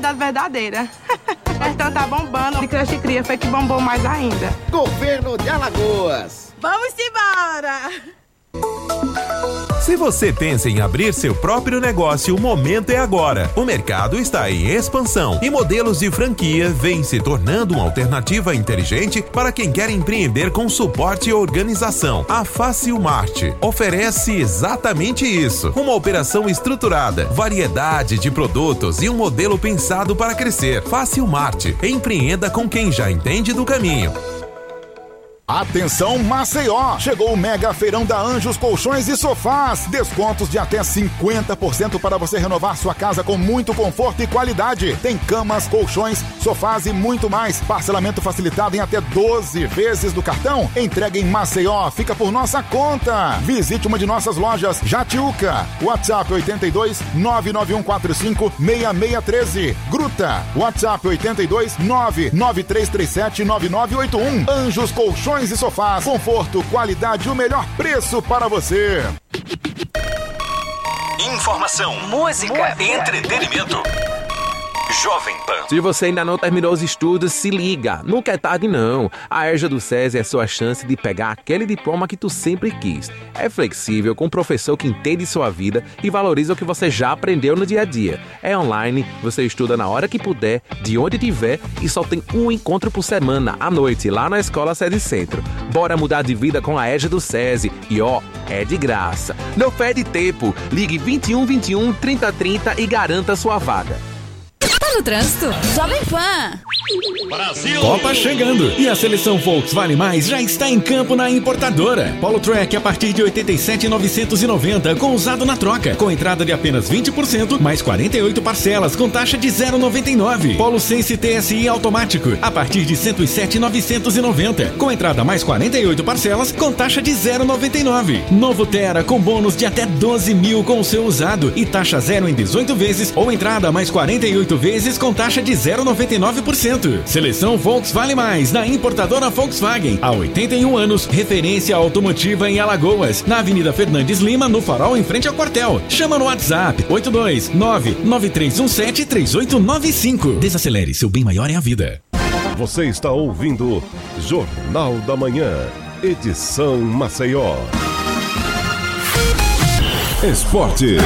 felicidade verdadeira. Então tá bombando. De creche cria foi que bombou mais ainda. Governo de Alagoas. Vamos embora! Se você pensa em abrir seu próprio negócio, o momento é agora. O mercado está em expansão e modelos de franquia vêm se tornando uma alternativa inteligente para quem quer empreender com suporte e organização. A Facilmart oferece exatamente isso. Uma operação estruturada, variedade de produtos e um modelo pensado para crescer. Facilmart. Empreenda com quem já entende do caminho. Atenção Maceió! Chegou o Mega Feirão da Anjos Colchões e Sofás. Descontos de até 50% para você renovar sua casa com muito conforto e qualidade. Tem camas, colchões, sofás e muito mais. Parcelamento facilitado em até 12 vezes do cartão. Entrega em Maceió, fica por nossa conta. Visite uma de nossas lojas, Jatiuca. WhatsApp 82 99145 6613. Gruta. WhatsApp 82 99337 9981. Anjos Colchões e Sofás, conforto, qualidade e o melhor preço para você. Informação, música, entretenimento. Jovem Pan. Se você ainda não terminou os estudos, se liga. Nunca é tarde, não. A EJA do SESI é sua chance de pegar aquele diploma que tu sempre quis. É flexível, com um professor que entende sua vida e valoriza o que você já aprendeu no dia a dia. É online, você estuda na hora que puder, de onde tiver, e só tem um encontro por semana, à noite, lá na Escola SESI Centro. Bora mudar de vida com a EJA do SESI. E ó, é de graça. Não perde tempo. Ligue 21 21 30 30 e garanta sua vaga. Tá no trânsito? Jovem Pan. Brasil! Copa chegando e a seleção Volks Vale Mais já está em campo na importadora. Polo Track a partir de 87.990 com usado na troca, com entrada de apenas 20%, mais 48 parcelas com taxa de 0,99. Polo Sense TSI automático a partir de 107.990 com entrada mais 48 parcelas com taxa de 0,99. Novo Terra com bônus de até 12 mil com o seu usado e taxa zero em 18 vezes ou entrada mais 48 vezes com taxa de 0,99%. Seleção Volks Vale Mais, na importadora Volkswagen. Há 81 anos, referência automotiva em Alagoas. Na Avenida Fernandes Lima, no Farol, em frente ao quartel. Chama no WhatsApp 829-9317-3895. Desacelere, seu bem maior é a vida. Você está ouvindo Jornal da Manhã, edição Maceió. Esporte.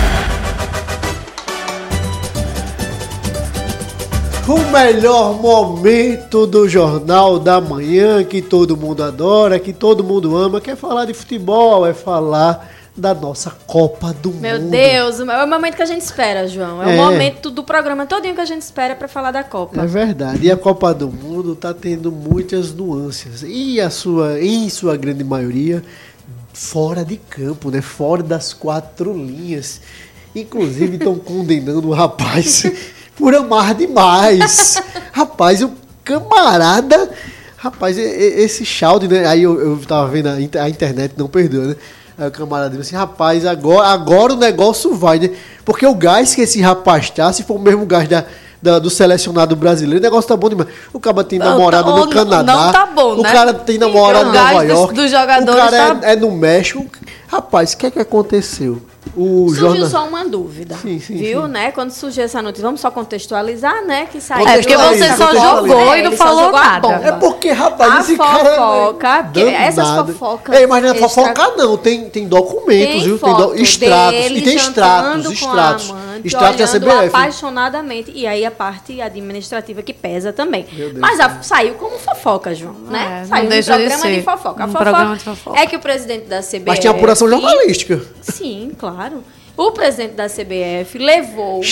O melhor momento do Jornal da Manhã, que todo mundo adora, que todo mundo ama, que é falar de futebol, é falar da nossa Copa do Mundo. Meu Deus, é o momento que a gente espera, João. É o momento do programa todinho que a gente espera para falar da Copa. É verdade. E a Copa do Mundo está tendo muitas nuances. E em sua grande maioria, fora de campo, né? Fora das 4 linhas. Inclusive, estão condenando o rapaz... por amar demais. Rapaz, o camarada... Rapaz, esse Chalde, né? Aí eu tava vendo a internet, não perdoa, né? Aí o camarada disse assim, rapaz, agora o negócio vai, né? Porque o gás que esse rapaz tá, se for o mesmo gás do selecionado brasileiro, o negócio tá bom demais. O cara tem namorada no Canadá. Não tá bom, né? O cara tem namorada em Nova York. Do jogador o cara é no México. Rapaz, o que é que aconteceu? Surgiu só uma dúvida, viu, sim. né? Quando surgiu essa notícia, vamos só contextualizar, né? Que saiu. É porque você só jogou e não falou nada. É porque, rapaz, esse cara essas fofocas. Mas não é fofoca não, tem documentos, viu? Tem extratos. E tem extratos da CBF. Apaixonadamente. E aí a parte administrativa que pesa também. Mas saiu como fofoca, João, né? Saiu um programa de fofoca. A fofoca é que o presidente da CBF... Mas tinha apuração jornalística. Sim, claro. O presidente da CBF levou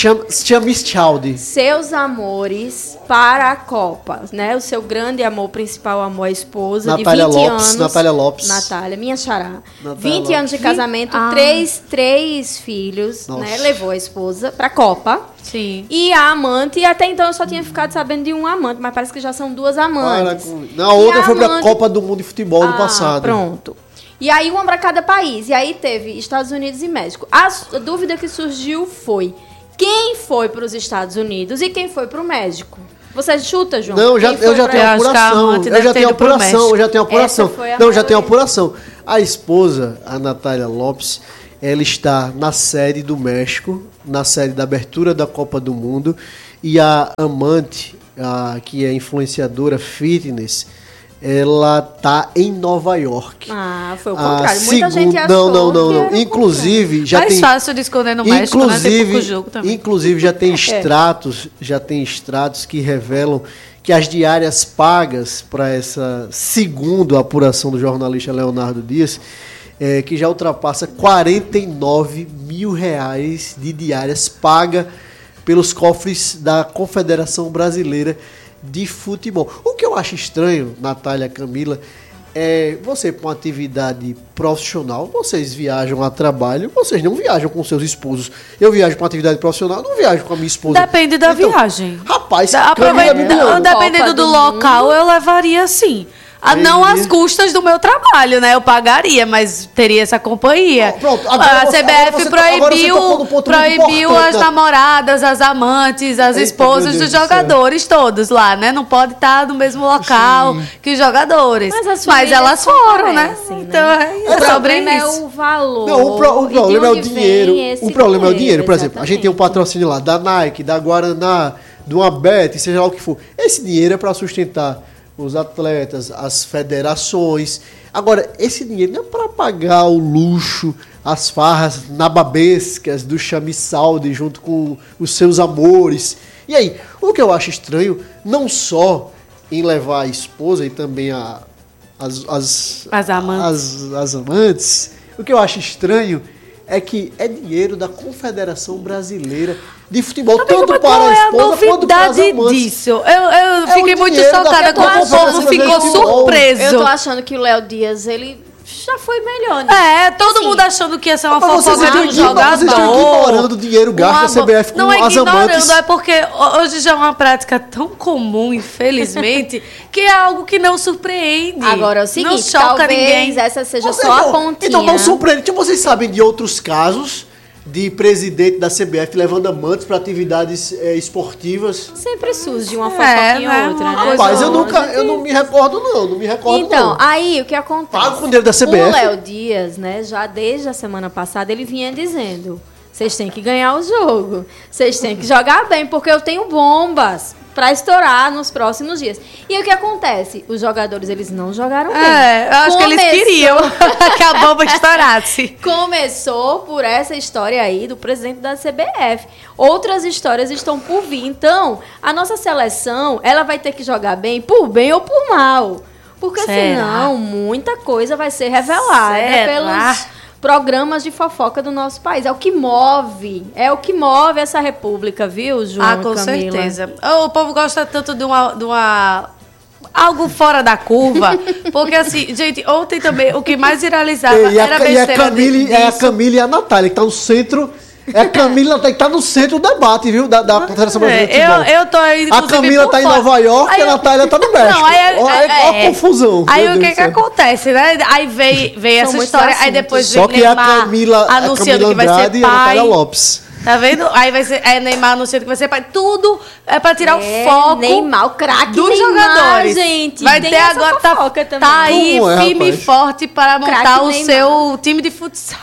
seus amores para a Copa, né? O seu grande amor, principal amor, a esposa Natália de 20 Lopes, anos. Natália Lopes. Natália, minha xará. Natália 20 Lopes. anos de casamento, três filhos, né? Levou a esposa para a Copa. Sim. E a amante, e até então eu só tinha ficado sabendo de um amante, mas parece que já são 2 amantes. Na outra foi para a Copa do Mundo de Futebol do passado. Pronto. E aí, uma para cada país. E aí teve Estados Unidos e México. A dúvida que surgiu foi: quem foi para os Estados Unidos e quem foi para o México? Você chuta, João? Não, eu já tenho apuração. Já tenho apuração. A esposa, a Natália Lopes, ela está na série do México, na série da abertura da Copa do Mundo. e a amante, que é influenciadora fitness, ela tá em Nova York. Foi o contrário. Muita gente achou Não. Inclusive, já mais tem... fácil de esconder no México, né? Tem pouco jogo também. Inclusive, já tem extratos que revelam que as diárias pagas para essa segunda apuração do jornalista Leonardo Dias, que já ultrapassa 49 mil reais de diárias pagas pelos cofres da Confederação Brasileira de Futebol. O que eu acho estranho, Natália, Camila, você com atividade profissional, vocês viajam a trabalho, vocês não viajam com seus esposos. Eu viajo com atividade profissional, não viajo com a minha esposa. Depende da viagem. Rapaz, dependendo do local, eu levaria sim. Não às custas do meu trabalho, né? Eu pagaria, mas teria essa companhia. Pronto, a CBF proibiu as namoradas, as amantes, as esposas dos jogadores todos lá, né? Não pode estar no mesmo local que os jogadores. Mas elas foram, né? Então, é sobre isso. O valor. Não, o problema é o dinheiro. O problema é o dinheiro. Por exemplo, a gente tem um patrocínio lá da Nike, da Guaraná, do Abet, seja lá o que for. Esse dinheiro é para sustentar os atletas, as federações. Agora, esse dinheiro não é para pagar o luxo, as farras nababescas do Chamisaldi junto com os seus amores. E aí, o que eu acho estranho, não só em levar a esposa e também as amantes, o que eu acho estranho é que é dinheiro da Confederação Brasileira de Futebol, tanto para a esposa quanto para as amantes. Disso? Eu fiquei muito chocada como o povo ficou surpreso. Eu tô achando que o Léo Dias, ele já foi melhor, né? Todo mundo achando que ia ser uma fofoca de um jogador. Vocês estão ignorando o dinheiro gasto da CBF com as amantes. Não é ignorando, é porque hoje já é uma prática tão comum, infelizmente, que é algo que não surpreende. Agora é o seguinte, não choca talvez ninguém. Essa seja só a pontinha. Então não surpreende. Tipo, vocês sabem de outros casos de presidente da CBF levando amantes para atividades esportivas? Sempre surge uma fofoquinha ou outra, né? Rapaz, eu não me recordo não. Então, aí o que acontece? Pago com o dinheiro da CBF. O Léo Dias, né, já desde a semana passada, ele vinha dizendo: vocês têm que ganhar o jogo, vocês têm que jogar bem, porque eu tenho bombas para estourar nos próximos dias. E o que acontece? Os jogadores, eles não jogaram bem. Eu acho que eles queriam que a bomba estourasse. Começou por essa história aí do presidente da CBF. Outras histórias estão por vir. Então, a nossa seleção, ela vai ter que jogar bem ou por mal. Porque senão, muita coisa vai ser revelada pelos programas de fofoca do nosso país. É o que move essa república, viu, João? Com Camila? certeza. O povo gosta tanto de uma algo fora da curva, porque assim, gente, ontem também o que mais viralizava era a besteira a Camila e a Natália, que tá no centro. É a Camila que tá no centro do debate, viu? Da Confederação Brasileira de Futebol. Eu tô aí, a Camila tá em Nova York e a Natália tá no México. Olha a confusão. Aí o que acontece, né? Aí veio essa história, aí depois vem Neymar anunciando que vai ser pai. E a Natália Lopes. Tá vendo? Aí vai ser Neymar anunciando que vai ser pai. Tudo é pra tirar o foco. Neymar, o craque dos jogadores. Gente. Vai ter agora, tá aí firme e forte para montar o seu time de futsal.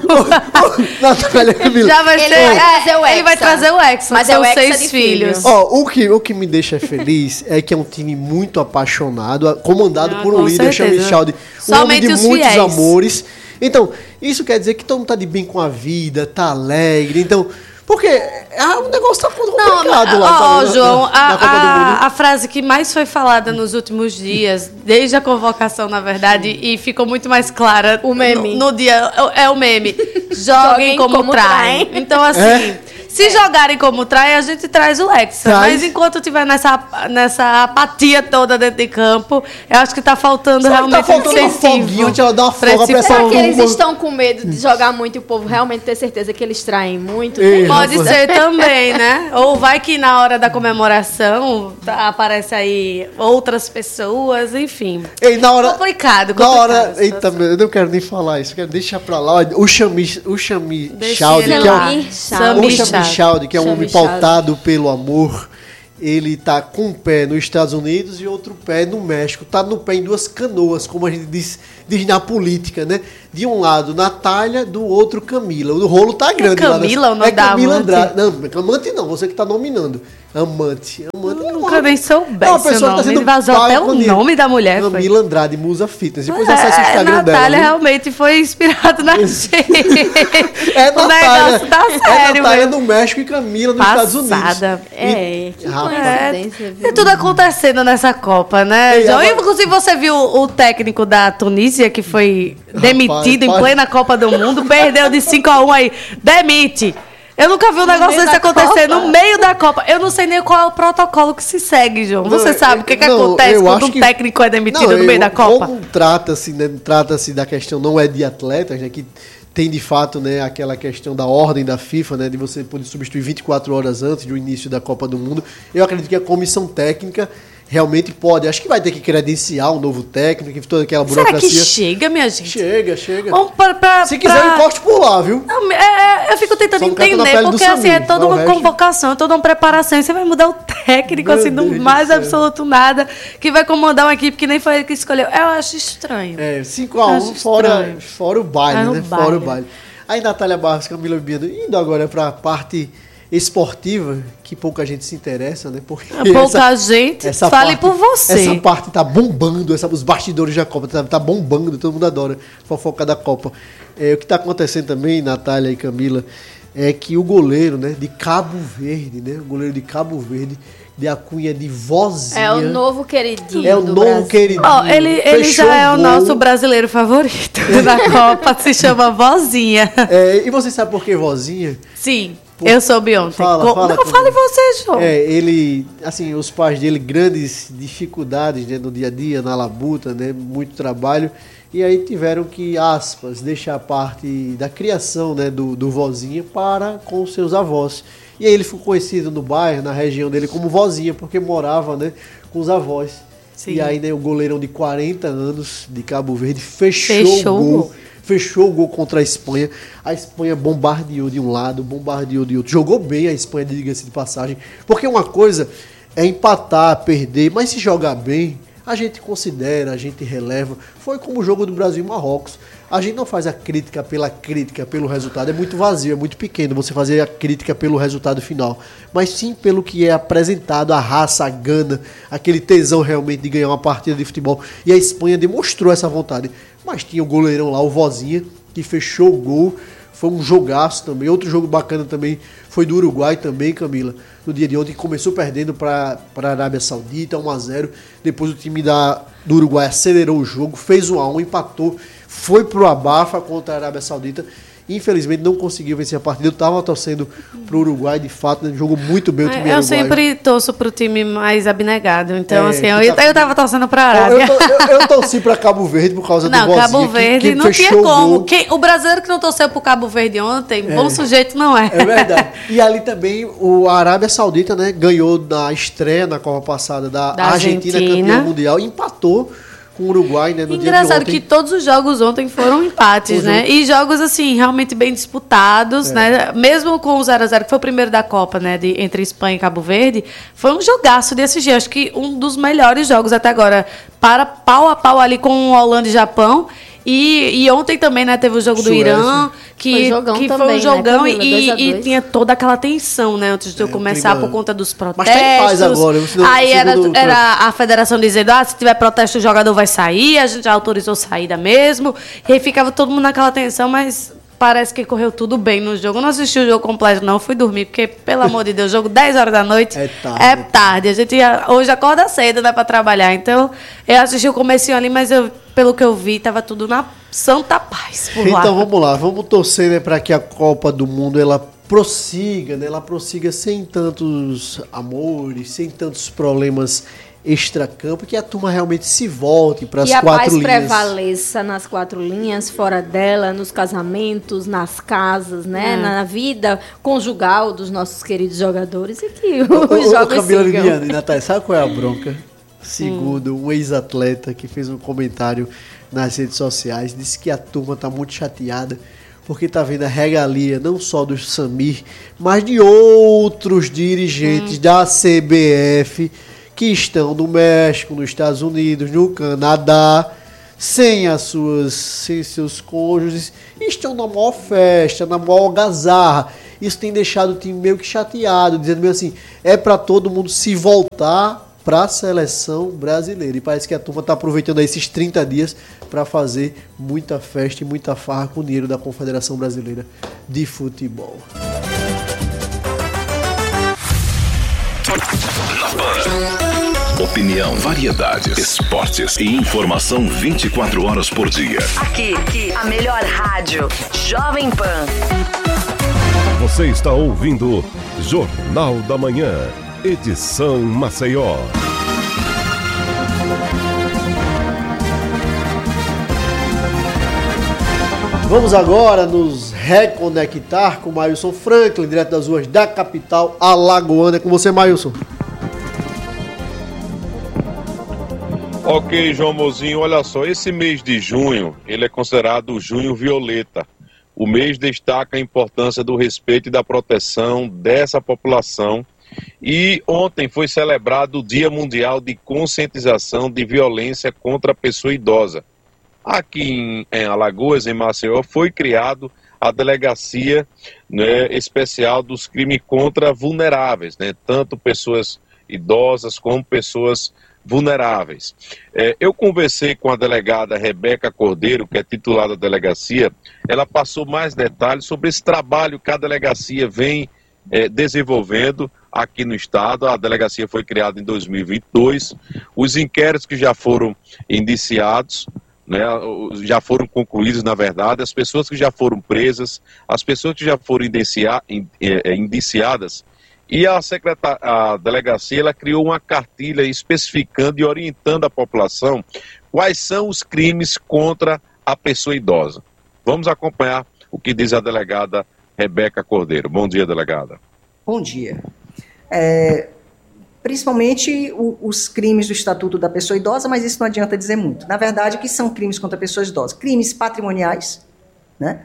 Natália, Camila. Já vai ser. Ele vai trazer o Hexa. Mas são 6 filhos. O que me deixa feliz é que é um time muito apaixonado, comandado por um líder, Chamisaldi, um homem de muitos amores. Então, isso quer dizer que todo mundo tá de bem com a vida, tá alegre. Então, porque o negócio tá complicado lá. João, a frase que mais foi falada nos últimos dias, desde a convocação, na verdade, e ficou muito mais clara o meme. No dia, é o meme. Joguem como traem. Então, assim... Se jogarem como trai, a gente traz o Hexa. Mas enquanto tiver nessa apatia toda dentro de campo, eu acho que tá faltando realmente incentivo. Será que eles estão com medo de jogar muito e o povo realmente ter certeza que eles traem muito? Pode ser também, né? Ou vai que na hora da comemoração aparece aí outras pessoas, enfim. Complicado. Eita, eu não quero nem falar isso, quero deixar pra lá. O Chamisaldi, que é um homem pautado pelo amor, ele tá com um pé nos Estados Unidos e outro pé no México. Tá no pé em duas canoas, como a gente diz na política, né? De um lado, Natália, do outro, Camila. O rolo tá grande. Camila lá. O nome da Camila amante? Andrade. Não, amante não, você que tá nominando. Amante. Nunca nem soubesse uma pessoa o que tá nome. sendo Vazou até o paga nome da mulher. Camila Andrade, Musa Fitness. Depois acessa o Instagram dela. Natália realmente foi inspirado na gente. É o negócio tá sério, Natália no México e Camila nos Estados Unidos. Que coincidência, viu? É tudo acontecendo nessa Copa, né, João? Inclusive, você viu o técnico da Tunísia que foi demitido em plena Copa do Mundo, perdeu de 5-1 aí. Demite! Eu nunca vi um negócio desse acontecer no meio da Copa. Eu não sei nem qual é o protocolo que se segue, João. Você sabe o que acontece quando um técnico é demitido no meio da Copa? Como trata-se da questão, não é de atletas, né, que tem de fato, né, aquela questão da ordem da FIFA, né, de você poder substituir 24 horas antes do início da Copa do Mundo. Eu acredito que a comissão técnica realmente pode. Acho que vai ter que credenciar um novo técnico, toda aquela burocracia. Será que chega, minha gente? Chega. Vamos Se quiser, eu encosto por lá, viu? Eu fico tentando entender, porque assim, é toda uma convocação, é toda uma preparação, e você vai mudar o técnico, assim, do mais absoluto nada, que vai comandar uma equipe que nem foi ele que escolheu. Eu acho estranho. 5-1, fora o baile, né? Fora o baile. Aí, Natália Barros, Camila Biano, indo agora para a parte esportiva, que pouca gente se interessa, né? Porque pouca gente, fale por você. Essa parte tá bombando, os bastidores da Copa, tá bombando, todo mundo adora fofoca da Copa. O que tá acontecendo também, Natália e Camila, é que o goleiro, né, de Cabo Verde, né? O goleiro de Cabo Verde, de alcunha de Vozinha. É o novo queridinho. É o novo queridinho. Ele já é o nosso brasileiro favorito da Copa, se chama Vozinha. E você sabe por que Vozinha? Sim. Eu soube ontem. Fale você, João. Ele, assim, os pais dele, grandes dificuldades, né, no dia a dia, na labuta, né, muito trabalho, e aí tiveram que, aspas, deixar parte da criação, né, do Vozinha para com os seus avós. E aí ele ficou conhecido no bairro, na região dele, como Vozinha, porque morava, né, com os avós. Sim. E aí, né, o goleirão de 40 anos de Cabo Verde fechou o gol. Fechou o gol contra a Espanha. A Espanha bombardeou de um lado, bombardeou de outro. Jogou bem a Espanha, diga-se de passagem. Porque uma coisa é empatar, perder, mas se jogar bem, a gente considera, a gente releva. Foi como o jogo do Brasil e Marrocos. A gente não faz a crítica, pelo resultado. É muito vazio, é muito pequeno você fazer a crítica pelo resultado final. Mas sim pelo que é apresentado, a raça, a gana, aquele tesão realmente de ganhar uma partida de futebol. E a Espanha demonstrou essa vontade. Mas tinha o goleirão lá, o Vozinha, que fechou o gol. Foi um jogaço também. Outro jogo bacana também foi do Uruguai também, Camila. No dia de ontem, que começou perdendo para a Arábia Saudita, 1-0. Depois o time do Uruguai acelerou o jogo, fez 1-1, empatou. Foi pro abafa contra a Arábia Saudita. Infelizmente não conseguiu vencer a partida. Eu estava torcendo pro Uruguai, de fato, né? Jogou muito bem o time uruguaio. Eu sempre torço pro time mais abnegado. Então, assim, eu tava torcendo pra Arábia. Eu torci pra Cabo Verde por causa do Vozinha. Não, Cabo Verde que não tinha como. O brasileiro que não torceu pro Cabo Verde ontem, bom sujeito não é. É verdade. E ali também a Arábia Saudita, né, ganhou na estreia na Copa passada da Argentina, campeã mundial, e empatou com o Uruguai, né, no dia de ontem. Engraçado que todos os jogos ontem foram empates, né? E jogos, assim, realmente bem disputados, né? Mesmo com o 0-0, que foi o primeiro da Copa, né? Entre Espanha e Cabo Verde, foi um jogaço de assistir. Acho que um dos melhores jogos até agora, para pau a pau ali com Holanda e Japão. E ontem também, né, teve o jogo do Irã, que foi um jogão, né, e tinha toda aquela tensão, né, antes de eu começar, por conta dos protestos. Mas tem paz agora. Aí era a federação dizendo, se tiver protesto o jogador vai sair, a gente já autorizou saída mesmo, e aí ficava todo mundo naquela tensão, mas parece que correu tudo bem no jogo. Eu não assisti o jogo completo, não. Fui dormir, porque, pelo amor de Deus, jogo 10 horas da noite é tarde. A gente hoje acorda cedo, né, pra trabalhar. Então, eu assisti o comecinho ali, mas pelo que eu vi, tava tudo na santa paz por lá. Então, vamos lá. Vamos torcer, né, pra que a Copa do Mundo, ela prossiga, né? Ela prossiga sem tantos amores, sem tantos problemas extracampo, que a turma realmente se volte para as quatro linhas. E a paz prevaleça nas quatro linhas, fora dela, nos casamentos, nas casas, né? Na vida conjugal dos nossos queridos jogadores, e que os jogos Camila Viviane, Natália, sabe qual é a bronca? Segundo um ex-atleta que fez um comentário nas redes sociais, disse que a turma está muito chateada porque está vendo a regalia não só do Samir, mas de outros dirigentes da CBF que estão no México, nos Estados Unidos, no Canadá, sem seus cônjuges, e estão na maior festa, na maior algazarra. Isso tem deixado o time meio que chateado, dizendo meio assim, é para todo mundo se voltar para a seleção brasileira. E parece que a turma está aproveitando aí esses 30 dias para fazer muita festa e muita farra com o dinheiro da Confederação Brasileira de Futebol. Opinião, variedades, esportes e informação 24 horas por dia. Aqui, a melhor rádio, Jovem Pan. Você está ouvindo Jornal da Manhã, edição Maceió. Vamos agora nos reconectar com Mailson Franklin, direto das ruas da capital alagoana. É com você, Mailson. Ok, João Mozinho, olha só, esse mês de junho, ele é considerado o junho violeta. O mês destaca a importância do respeito e da proteção dessa população. E ontem foi celebrado o Dia Mundial de Conscientização de Violência contra a Pessoa Idosa. Aqui em Alagoas, em Maceió, foi criado a Delegacia, né, Especial dos Crimes contra Vulneráveis, né, tanto pessoas idosas como pessoas vulneráveis. Eu conversei com a delegada Rebeca Cordeiro, que é titular da delegacia. Ela passou mais detalhes sobre esse trabalho que a delegacia vem desenvolvendo aqui no estado. A delegacia foi criada em 2022. Os inquéritos que já foram indiciados, né, já foram concluídos, na verdade, as pessoas que já foram presas, as pessoas que já foram indiciadas. E a delegacia ela criou uma cartilha especificando e orientando a população quais são os crimes contra a pessoa idosa. Vamos acompanhar o que diz a delegada Rebeca Cordeiro. Bom dia, delegada. Bom dia. Principalmente os crimes do Estatuto da Pessoa Idosa, mas isso não adianta dizer muito. Na verdade, o que são crimes contra pessoas idosas? Crimes patrimoniais, né?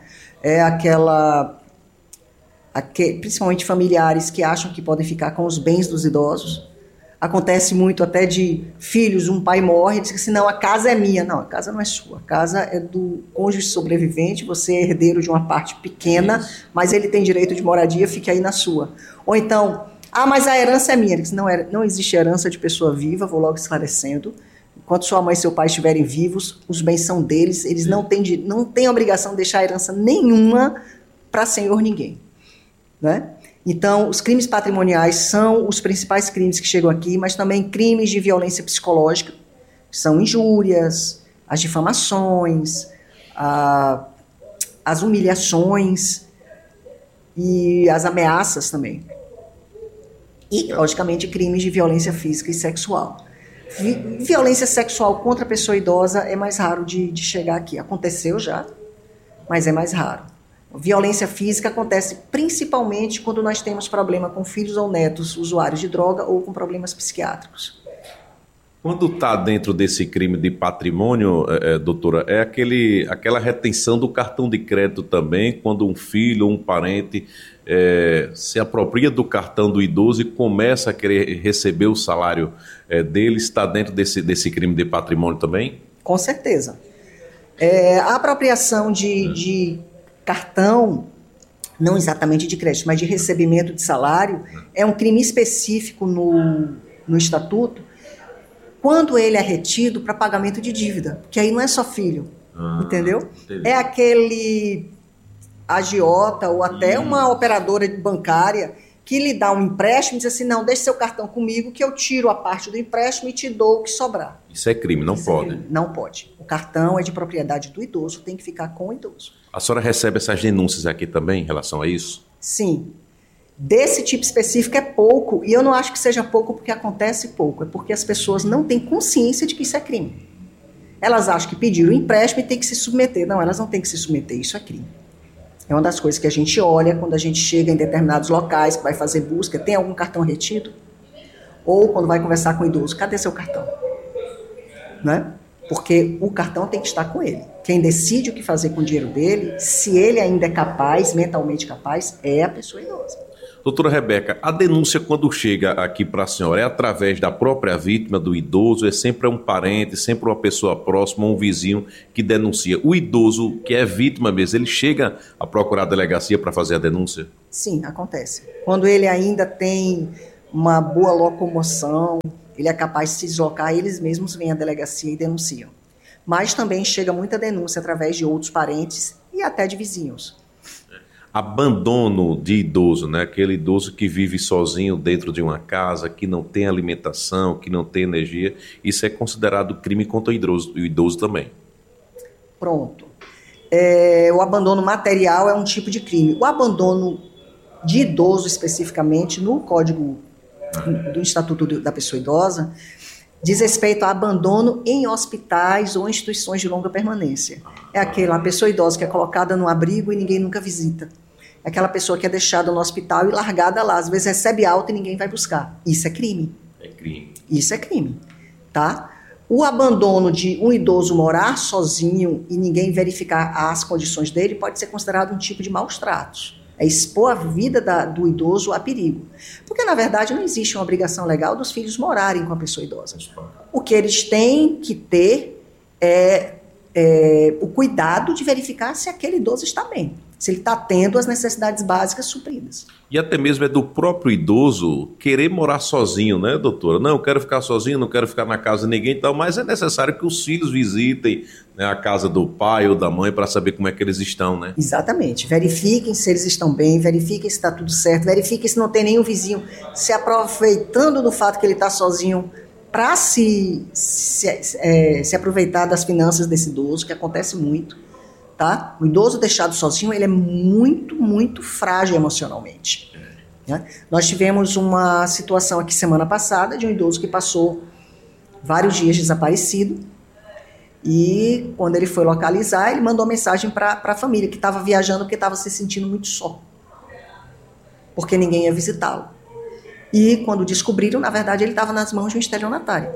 Principalmente familiares que acham que podem ficar com os bens dos idosos. Acontece muito até de filhos, um pai morre e diz assim, não, a casa é minha. Não, a casa não é sua. A casa é do cônjuge sobrevivente, você é herdeiro de uma parte pequena, mas ele tem direito de moradia, fique aí na sua. Ou então, mas a herança é minha. Ele diz, não existe herança de pessoa viva, vou logo esclarecendo. Enquanto sua mãe e seu pai estiverem vivos, os bens são deles, eles não têm obrigação de deixar herança nenhuma para senhor ninguém. Né? Então, os crimes patrimoniais são os principais crimes que chegam aqui, mas também crimes de violência psicológica, que são injúrias, as difamações, as humilhações e as ameaças também. E, logicamente, crimes de violência física e sexual. Violência sexual contra a pessoa idosa é mais raro de chegar aqui. Aconteceu já, mas é mais raro. Violência física acontece principalmente quando nós temos problema com filhos ou netos usuários de droga ou com problemas psiquiátricos. Quando está dentro desse crime de patrimônio, doutora, é aquela retenção do cartão de crédito também, quando um filho ou um parente se apropria do cartão do idoso e começa a querer receber o salário dele, está dentro desse crime de patrimônio também? Com certeza. A apropriação de cartão, não exatamente de crédito, mas de recebimento de salário, é um crime específico no Estatuto, quando ele é retido para pagamento de dívida, que aí não é só filho, entendeu? Entendi. É aquele agiota ou até uma operadora bancária que lhe dá um empréstimo e diz assim, não, deixe seu cartão comigo que eu tiro a parte do empréstimo e te dou o que sobrar. Isso é crime, não pode. Crime. Não pode. O cartão é de propriedade do idoso, tem que ficar com o idoso. A senhora recebe essas denúncias aqui também em relação a isso? Sim. Desse tipo específico é pouco, e eu não acho que seja pouco porque acontece pouco, é porque as pessoas não têm consciência de que isso é crime. Elas acham que pediram empréstimo e tem que se submeter. Não, elas não têm que se submeter, isso é crime. É uma das coisas que a gente olha quando a gente chega em determinados locais, que vai fazer busca, tem algum cartão retido? Ou quando vai conversar com o idoso, cadê seu cartão? Né? Porque o cartão tem que estar com ele. Quem decide o que fazer com o dinheiro dele, se ele ainda é capaz, mentalmente capaz, é a pessoa idosa. Doutora Rebeca, a denúncia quando chega aqui para a senhora é através da própria vítima, do idoso, é sempre um parente, sempre uma pessoa próxima, um vizinho que denuncia. O idoso que é vítima mesmo, ele chega a procurar a delegacia para fazer a denúncia? Sim, acontece. Quando ele ainda tem uma boa locomoção, ele é capaz de se deslocar, eles mesmos vêm à delegacia e denunciam. Mas também chega muita denúncia através de outros parentes e até de vizinhos. Abandono de idoso, né? Aquele idoso que vive sozinho dentro de uma casa, que não tem alimentação, que não tem energia, isso é considerado crime contra o idoso também. Pronto. O abandono material é um tipo de crime. O abandono de idoso, especificamente, no Código do Estatuto da Pessoa Idosa, diz respeito a abandono em hospitais ou instituições de longa permanência. É aquela pessoa idosa que é colocada no abrigo e ninguém nunca visita. É aquela pessoa que é deixada no hospital e largada lá. Às vezes recebe alta e ninguém vai buscar. Isso é crime. É crime. Isso é crime, tá? O abandono de um idoso morar sozinho e ninguém verificar as condições dele pode ser considerado um tipo de maus tratos. É expor a vida do idoso a perigo. Porque, na verdade, não existe uma obrigação legal dos filhos morarem com a pessoa idosa. O que eles têm que ter é o cuidado de verificar se aquele idoso está bem, se ele está tendo as necessidades básicas supridas. E até mesmo é do próprio idoso querer morar sozinho, né, doutora? Não, eu quero ficar sozinho, não quero ficar na casa de ninguém e tal, mas é necessário que os filhos visitem, né, a casa do pai ou da mãe para saber como é que eles estão, né? Exatamente. Verifiquem se eles estão bem, verifiquem se está tudo certo, verifiquem se não tem nenhum vizinho se aproveitando do fato que ele está sozinho para se aproveitar das finanças desse idoso, que acontece muito. Tá? O idoso deixado sozinho, ele é muito, muito frágil emocionalmente. Né? Nós tivemos uma situação aqui semana passada de um idoso que passou vários dias desaparecido e quando ele foi localizar, ele mandou mensagem para a família que estava viajando porque estava se sentindo muito só, porque ninguém ia visitá-lo. E quando descobriram, na verdade, ele estava nas mãos de um estelionatário.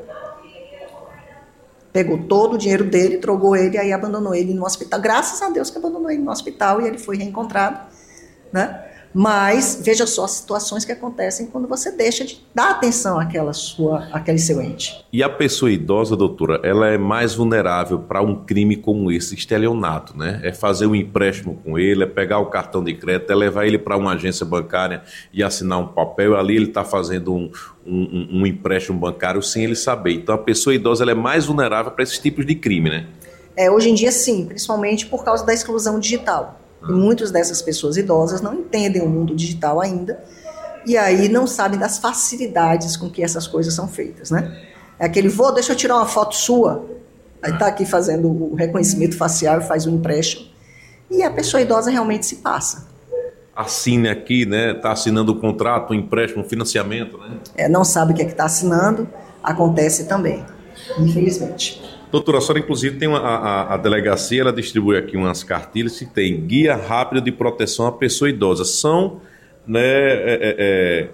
Pegou todo o dinheiro dele, trocou ele e aí abandonou ele no hospital. Graças a Deus que abandonou ele no hospital e ele foi reencontrado, né? Mas veja só as situações que acontecem quando você deixa de dar atenção àquele seu ente. E a pessoa idosa, doutora, ela é mais vulnerável para um crime como esse, estelionato, né? É fazer um empréstimo com ele, é pegar o cartão de crédito, é levar ele para uma agência bancária e assinar um papel. Ali ele está fazendo um empréstimo bancário sem ele saber. Então a pessoa idosa ela é mais vulnerável para esses tipos de crime, né? Hoje em dia sim, principalmente por causa da exclusão digital. E muitas dessas pessoas idosas não entendem o mundo digital ainda e aí não sabem das facilidades com que essas coisas são feitas, né? É aquele, deixa eu tirar uma foto sua, aí tá aqui fazendo o reconhecimento facial e faz um empréstimo e a pessoa idosa realmente se passa. Assine aqui, né? Tá assinando o contrato, um empréstimo, um financiamento, né? Não sabe o que é que está assinando, acontece também, infelizmente. Doutora, a senhora inclusive tem a delegacia, ela distribui aqui umas cartilhas que tem Guia Rápido de Proteção à Pessoa Idosa. São, né,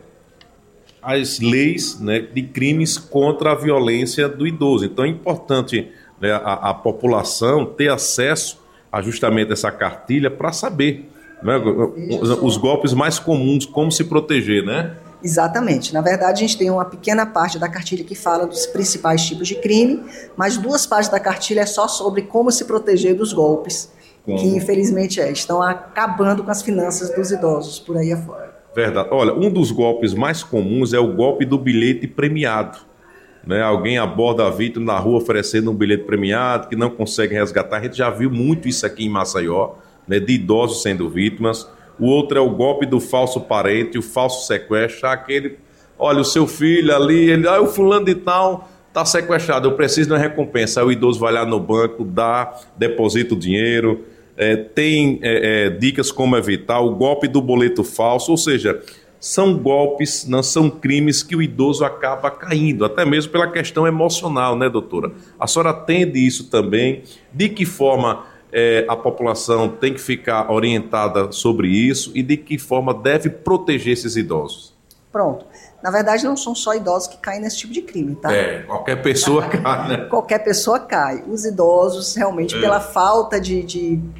as leis, né, de crimes contra a violência do idoso. Então é importante, né, a população ter acesso a justamente essa cartilha para saber, né, os golpes mais comuns, como se proteger, né? Exatamente. Na verdade, a gente tem uma pequena parte da cartilha que fala dos principais tipos de crime, mas 2 partes da cartilha é só sobre como se proteger dos golpes, que infelizmente estão acabando com as finanças dos idosos por aí afora. Verdade. Olha, um dos golpes mais comuns é o golpe do bilhete premiado. Né? Alguém aborda a vítima na rua oferecendo um bilhete premiado que não consegue resgatar. A gente já viu muito isso aqui em Maceió, né? De idosos sendo vítimas. O outro é o golpe do falso parente, o falso sequestro, olha, o seu filho ali, o fulano de tal está sequestrado, eu preciso de uma recompensa. Aí o idoso vai lá no banco, deposita o dinheiro, tem dicas como evitar, o golpe do boleto falso, ou seja, são golpes, não são crimes que o idoso acaba caindo, até mesmo pela questão emocional, né, doutora? A senhora atende isso também, de que forma a população tem que ficar orientada sobre isso e de que forma deve proteger esses idosos? Pronto. Na verdade, não são só idosos que caem nesse tipo de crime, tá? Qualquer pessoa cai, né? Qualquer pessoa cai. Os idosos, realmente, pela falta de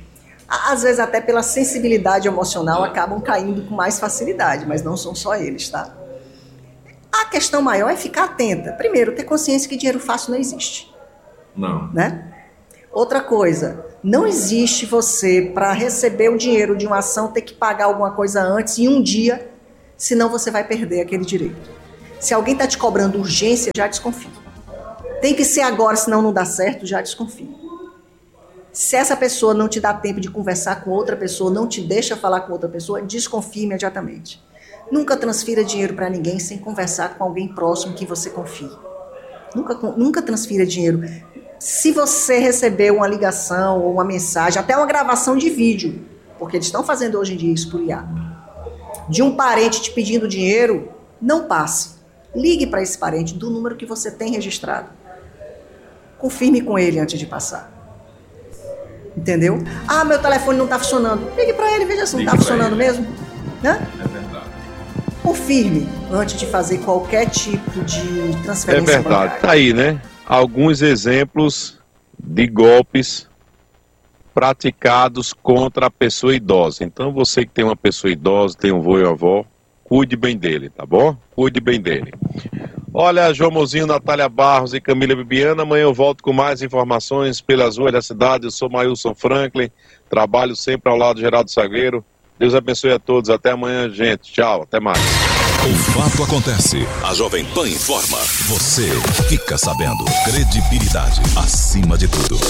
Às vezes até pela sensibilidade emocional acabam caindo com mais facilidade, mas não são só eles, tá? A questão maior é ficar atenta. Primeiro, ter consciência que dinheiro fácil não existe. Não. Né? Outra coisa, não existe você, para receber o dinheiro de uma ação, ter que pagar alguma coisa antes, em um dia, senão você vai perder aquele direito. Se alguém está te cobrando urgência, já desconfie. Tem que ser agora, senão não dá certo, já desconfie. Se essa pessoa não te dá tempo de conversar com outra pessoa, não te deixa falar com outra pessoa, desconfie imediatamente. Nunca transfira dinheiro para ninguém sem conversar com alguém próximo que você confie. Nunca transfira dinheiro. Se você recebeu uma ligação ou uma mensagem, até uma gravação de vídeo, porque eles estão fazendo hoje em dia isso por IA, de um parente te pedindo dinheiro, não passe. Ligue para esse parente do número que você tem registrado. Confirme com ele antes de passar. Entendeu? Ah, meu telefone não está funcionando. Ligue para ele, veja se não está funcionando mesmo. Né? É verdade. Confirme antes de fazer qualquer tipo de transferência. É verdade. bancária. Tá aí, né? Alguns exemplos de golpes praticados contra a pessoa idosa. Então, você que tem uma pessoa idosa, tem um vô e avó, cuide bem dele, tá bom? Cuide bem dele. Olha, João Mozinho, Natália Barros e Camila Bibiana, amanhã eu volto com mais informações pelas ruas da cidade. Eu sou Mailson Franklin, trabalho sempre ao lado do Geraldo Salgueiro. Deus abençoe a todos. Até amanhã, gente. Tchau, até mais. O fato acontece. A Jovem Pan informa. Você fica sabendo. Credibilidade acima de tudo.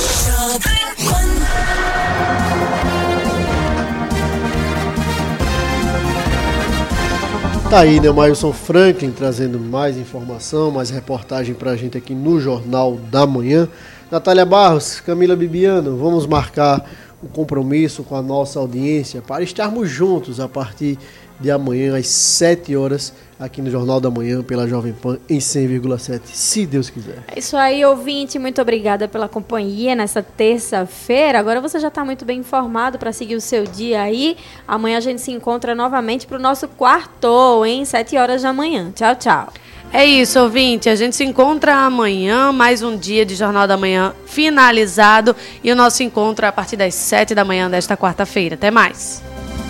Tá aí, né, o Mailson Franklin trazendo mais informação, mais reportagem pra gente aqui no Jornal da Manhã. Natália Barros, Camila Bibiano, vamos marcar um compromisso com a nossa audiência para estarmos juntos a partir de amanhã às 7 horas aqui no Jornal da Manhã pela Jovem Pan em 100,7, se Deus quiser. É isso aí, ouvinte, muito obrigada pela companhia nessa terça-feira. Agora você já está muito bem informado para seguir o seu dia aí. Amanhã a gente se encontra novamente para o nosso quarto, em 7 horas da manhã. Tchau, tchau. É isso, ouvinte. A gente se encontra amanhã, mais um dia de Jornal da Manhã finalizado. E o nosso encontro é a partir das 7 da manhã desta quarta-feira. Até mais.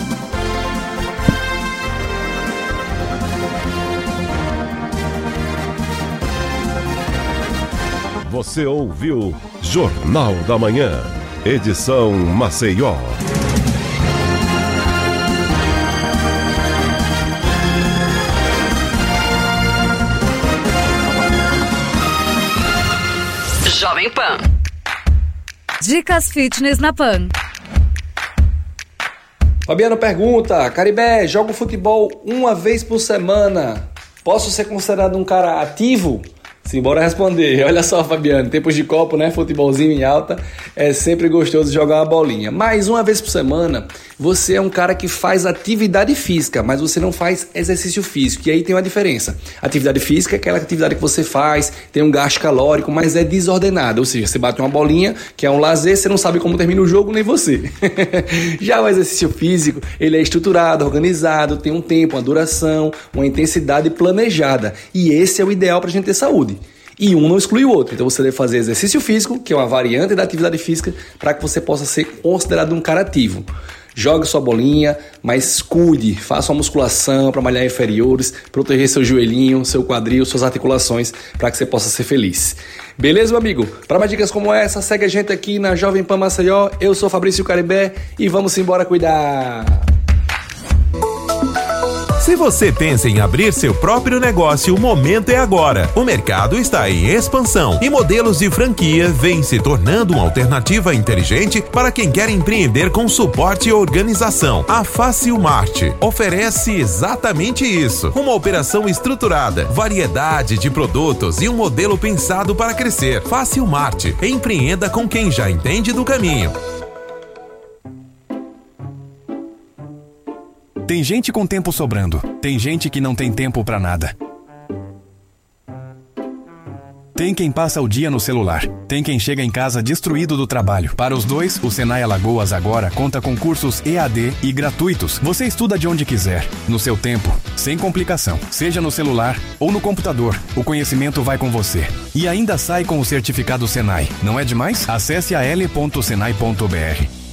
Você ouviu Jornal da Manhã, edição Maceió. Jovem Pan. Dicas fitness na Pan. Fabiano pergunta: Caribé, jogo futebol uma vez por semana. Posso ser considerado um cara ativo? Sim, bora responder. Olha só, Fabiano, tempos de copo, né? Futebolzinho em alta, é sempre gostoso jogar uma bolinha. Mas uma vez por semana, você é um cara que faz atividade física, mas você não faz exercício físico. E aí tem uma diferença. Atividade física é aquela atividade que você faz, tem um gasto calórico, mas é desordenada. Ou seja, você bate uma bolinha, que é um lazer, você não sabe como termina o jogo, nem você. Já o exercício físico, ele é estruturado, organizado, tem um tempo, uma duração, uma intensidade planejada. E esse é o ideal para a gente ter saúde. E um não exclui o outro. Então você deve fazer exercício físico, que é uma variante da atividade física, para que você possa ser considerado um cara ativo. Jogue sua bolinha, mas cuide, faça uma musculação para malhar inferiores, proteger seu joelhinho, seu quadril, suas articulações, para que você possa ser feliz. Beleza, meu amigo? Para mais dicas como essa, segue a gente aqui na Jovem Pan Maceió. Eu sou Fabrício Caribé e vamos embora cuidar. Se você pensa em abrir seu próprio negócio, o momento é agora. O mercado está em expansão e modelos de franquia vêm se tornando uma alternativa inteligente para quem quer empreender com suporte e organização. A Facilmart oferece exatamente isso. Uma operação estruturada, variedade de produtos e um modelo pensado para crescer. Facilmart. Empreenda com quem já entende do caminho. Tem gente com tempo sobrando. Tem gente que não tem tempo pra nada. Tem quem passa o dia no celular. Tem quem chega em casa destruído do trabalho. Para os dois, o Senai Alagoas agora conta com cursos EAD e gratuitos. Você estuda de onde quiser, no seu tempo, sem complicação. Seja no celular ou no computador, o conhecimento vai com você. E ainda sai com o certificado Senai. Não é demais? Acesse al.senai.br.